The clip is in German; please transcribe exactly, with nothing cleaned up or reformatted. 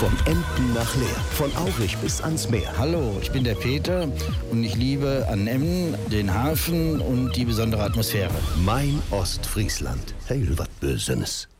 Von Emden nach Leer, von Aurich bis ans Meer. Hallo, ich bin der Peter und ich liebe an Emden den Hafen und die besondere Atmosphäre. Mein Ostfriesland. Hey, was Bösenes.